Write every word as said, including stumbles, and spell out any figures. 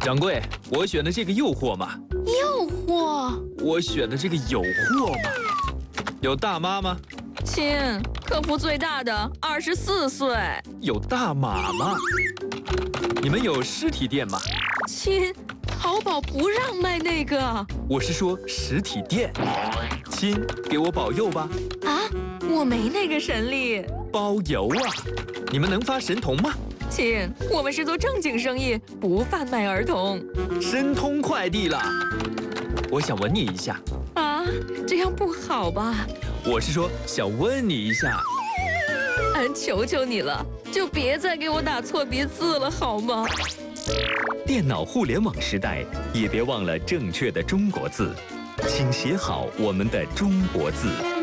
掌柜，我选的这个诱惑嘛。 诱惑？ 我选的这个有货嘛。有大妈吗？ 亲，客服最大的二十四岁。 有大码吗？你们有实体店吗？ 亲，淘宝不让卖那个。 我是说实体店。亲，给我保佑吧。 啊，我没那个神力。 包邮啊！你们能发神童吗？ 亲，我们是做正经生意，不贩卖儿童。 申通快递啦！我想吻你一下。 啊，这样不好吧？ 我是说想问你一下。 俺求求你了，就别再给我打错别字了，好吗？ 电脑互联网时代，也别忘了正确的中国字，请写好我们的中国字。